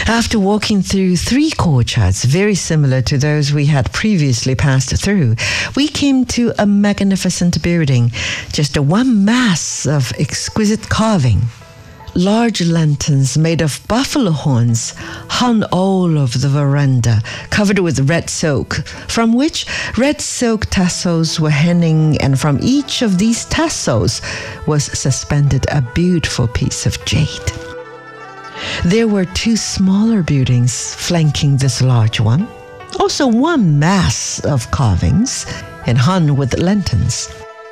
After walking through 3 courtyards, very similar to those we had previously passed through, we came to a magnificent building, just one mass of exquisite carving. Large lanterns made of buffalo horns hung all over the veranda, covered with red silk, from which red silk tassels were hanging, and from each of these tassels was suspended a beautiful piece of jade. There were 2 smaller buildings flanking this large one, also one mass of carvings, and hung with lanterns.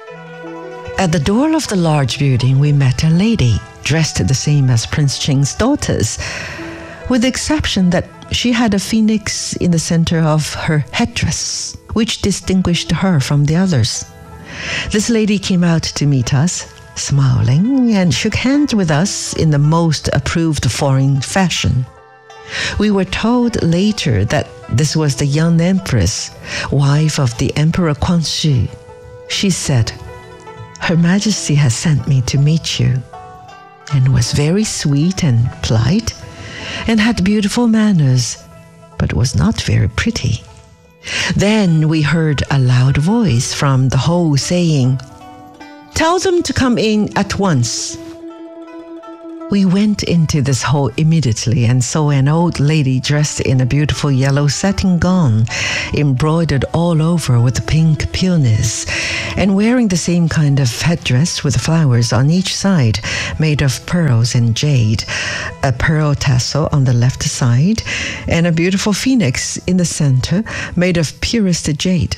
At the door of the large building, we met a lady, dressed the same as Prince Ching's daughters, with the exception that she had a phoenix in the center of her headdress, which distinguished her from the others. This lady came out to meet us, smiling, and shook hands with us in the most approved foreign fashion. We were told later that this was the young empress, wife of the Emperor Guangxu. She said, "Her Majesty has sent me to meet you," and was very sweet and polite, and had beautiful manners, but was not very pretty. Then we heard a loud voice from the hall saying, "Tell them to come in at once." We went into this hall immediately and saw an old lady dressed in a beautiful yellow satin gown, embroidered all over with pink peonies, and wearing the same kind of headdress with flowers on each side, made of pearls and jade, a pearl tassel on the left side, and a beautiful phoenix in the center, made of purest jade.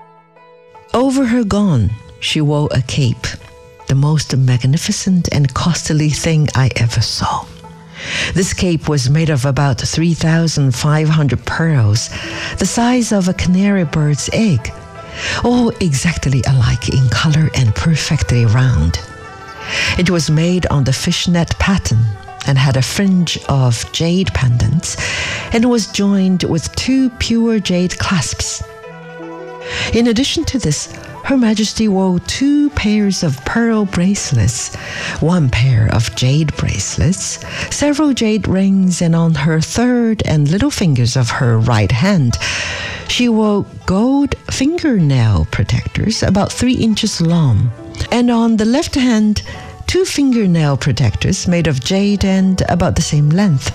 Over her gown, she wore a cape, the most magnificent and costly thing I ever saw. This cape was made of about 3,500 pearls, the size of a canary bird's egg, all exactly alike in color and perfectly round. It was made on the fishnet pattern and had a fringe of jade pendants, and was joined with 2 pure jade clasps. In addition to this, Her Majesty wore 2 pairs of pearl bracelets, 1 pair of jade bracelets, several jade rings, and on her third and little fingers of her right hand, she wore gold fingernail protectors about 3 inches long, and on the left hand, 2 fingernail protectors made of jade and about the same length.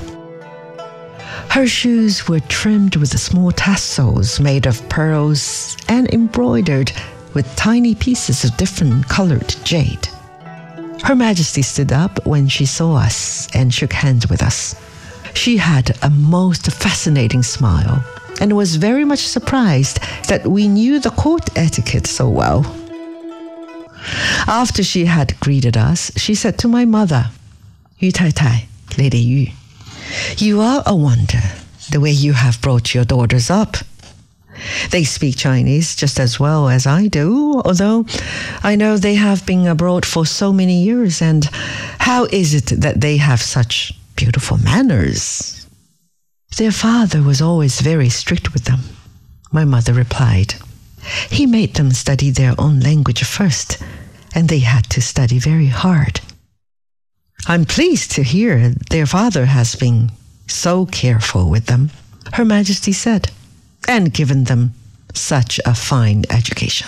Her shoes were trimmed with small tassels made of pearls and embroidered with tiny pieces of different colored jade. Her Majesty stood up when she saw us and shook hands with us. She had a most fascinating smile and was very much surprised that we knew the court etiquette so well. After she had greeted us, she said to my mother, "Yu Tai Tai, Lady Yu, you are a wonder, the way you have brought your daughters up. They speak Chinese just as well as I do, although I know they have been abroad for so many years, and how is it that they have such beautiful manners?" "Their father was always very strict with them," my mother replied. "He made them study their own language first, and they had to study very hard." "I'm pleased to hear their father has been so careful with them," Her Majesty said, "and given them such a fine education."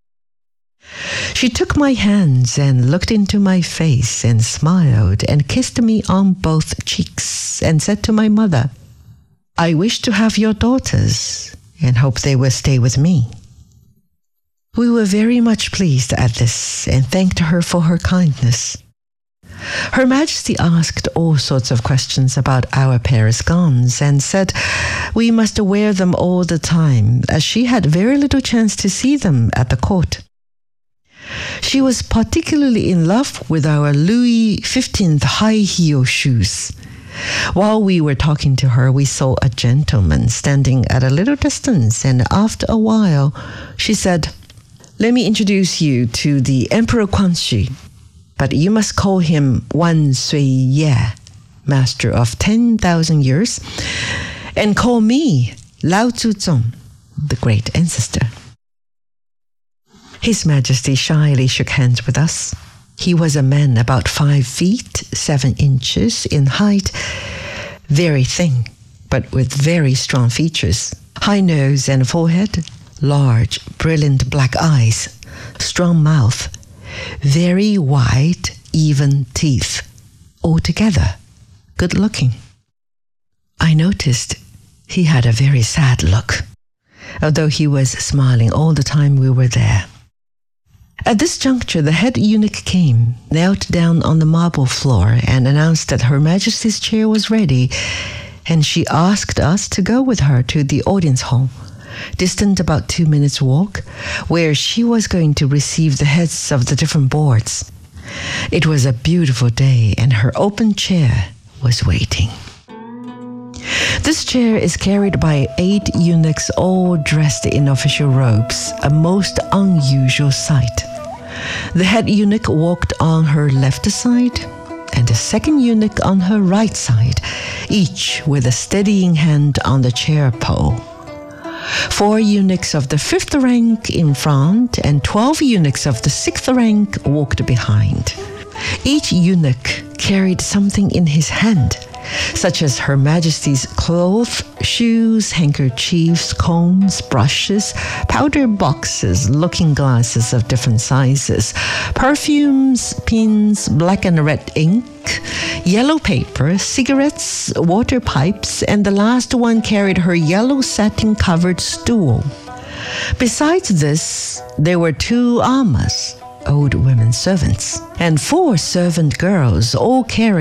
She took my hands and looked into my face and smiled and kissed me on both cheeks and said to my mother, "I wish to have your daughters and hope they will stay with me." We were very much pleased at this and thanked her for her kindness. Her Majesty asked all sorts of questions about our Paris gowns and said we must wear them all the time, as she had very little chance to see them at the court. She was particularly in love with our Louis XV high heel shoes. While we were talking to her, we saw a gentleman standing at a little distance, and after a while, she said, "Let me introduce you to the Emperor Guangxu, but you must call him Wan Sui Ye, master of 10,000 years, and call me Lao Zuzong, the great ancestor." His Majesty shyly shook hands with us. He was a man about 5 feet 7 inches in height, very thin, but with very strong features. High nose and forehead, large, brilliant black eyes, strong mouth, very white, even teeth. Altogether, good looking. I noticed he had a very sad look, although he was smiling all the time we were there. At this juncture, the head eunuch came, knelt down on the marble floor, and announced that Her Majesty's chair was ready, and she asked us to go with her to the audience hall, distant about 2 minutes' walk, where she was going to receive the heads of the different boards. It was a beautiful day, and her open chair was waiting. This chair is carried by 8 eunuchs, all dressed in official robes, a most unusual sight. The head eunuch walked on her left side, and the second eunuch on her right side, each with a steadying hand on the chair pole. 4 eunuchs of the 5th rank in front and 12 eunuchs of the 6th rank walked behind. Each eunuch carried something in his hand, such as Her Majesty's clothes, shoes, handkerchiefs, combs, brushes, powder boxes, looking glasses of different sizes, perfumes, pins, black and red ink, yellow paper, cigarettes, water pipes, and the last one carried her yellow satin-covered stool. Besides this, there were 2 amahs, old women servants, and 4 servant girls, all carrying